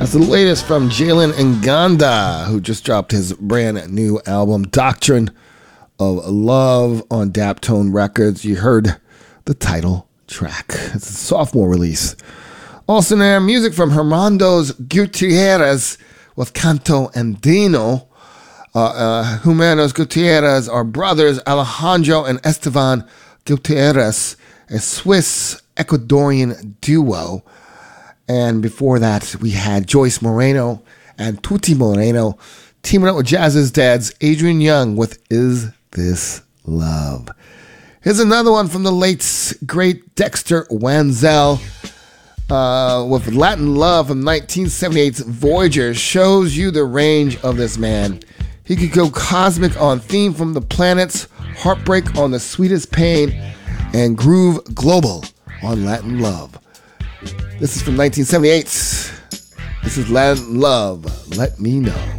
That's the latest from Jalen Nganda, who just dropped his brand new album, Doctrine of Love, on Daptone Records. You heard the title track. It's a sophomore release. Also there, music from Hermandos Gutierrez with Canto Andino. Hermanos Gutierrez are brothers, Alejandro and Esteban Gutierrez, a Swiss-Ecuadorian duo. And before that, we had Joyce Moreno and Tuti Moreno teaming up with Jazz's dad's Adrian Young with Is This Love? Here's another one from the late, great Dexter Wanzel with Latin Love from 1978's Voyager. Shows you the range of this man. He could go cosmic on Theme from the Planets, Heartbreak on The Sweetest Pain, and groove global on Latin Love. This is from 1978. This is Latin Love, Let Me Know.